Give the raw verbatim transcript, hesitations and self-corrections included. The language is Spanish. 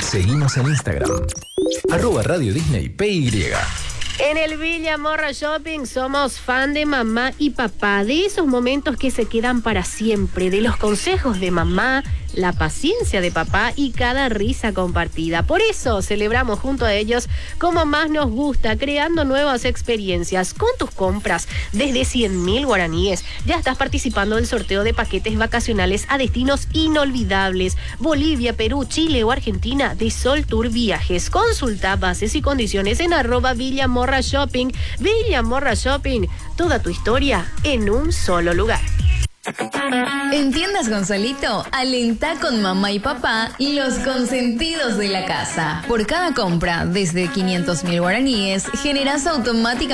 Seguinos en Instagram, arroba Radio Disney P Y. En el Villa Morra Shopping somos fan de mamá y papá, de esos momentos que se quedan para siempre, de los consejos de mamá, la paciencia de papá y cada risa compartida. Por eso celebramos junto a ellos como más nos gusta, creando nuevas experiencias. Con tus compras desde cien mil guaraníes, ya estás participando del sorteo de paquetes vacacionales a destinos inolvidables. Bolivia, Perú, Chile o Argentina de Sol Tour Viajes. Consulta bases y condiciones en arroba Villa Morra Shopping. Villa Morra Shopping, toda tu historia en un solo lugar. En Tiendas Gonzalito, alenta con mamá y papá los consentidos de la casa. Por cada compra desde quinientos mil guaraníes, generas automáticamente